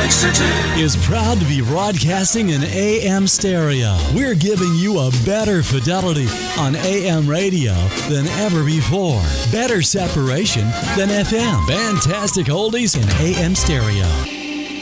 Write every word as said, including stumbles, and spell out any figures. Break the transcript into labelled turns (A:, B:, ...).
A: Lake City
B: is proud to be broadcasting in A M stereo. We're giving you a better fidelity on A M radio than ever before. Better separation than F M. Fantastic oldies in A M stereo.